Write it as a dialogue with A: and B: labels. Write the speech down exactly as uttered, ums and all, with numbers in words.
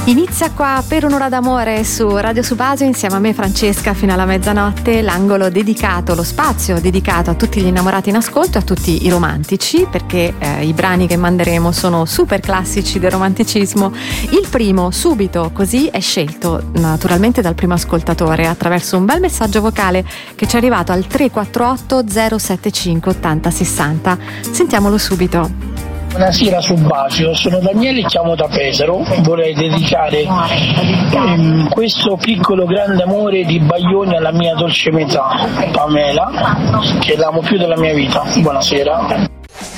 A: Inizia qua per un'ora d'amore su Radio Subasio insieme a me Francesca fino alla mezzanotte, l'angolo dedicato, lo spazio dedicato a tutti gli innamorati in ascolto, a tutti i romantici, perché eh, i brani che manderemo sono super classici del romanticismo. Il primo subito così è scelto naturalmente dal primo ascoltatore attraverso un bel messaggio vocale che ci è arrivato al tre quattro otto zero sette cinque ottanta sessanta. Sentiamolo subito.
B: Buonasera Subasio, sono Daniele e chiamo da Pesaro. Vorrei dedicare ehm, questo piccolo grande amore di Baglioni alla mia dolce metà, Pamela, che l'amo più della mia vita. Buonasera.